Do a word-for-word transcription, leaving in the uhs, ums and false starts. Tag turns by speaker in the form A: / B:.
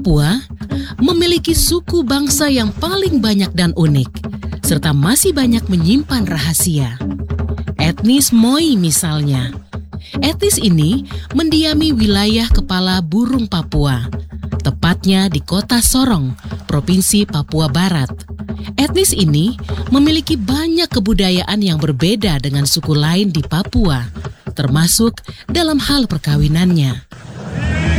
A: Papua memiliki suku bangsa yang paling banyak dan unik, serta masih banyak menyimpan rahasia. Etnis Moi misalnya. Etnis ini mendiami wilayah kepala burung Papua, tepatnya di kota Sorong, Provinsi Papua Barat. Etnis ini memiliki banyak kebudayaan yang berbeda dengan suku lain di Papua, termasuk dalam hal perkawinannya.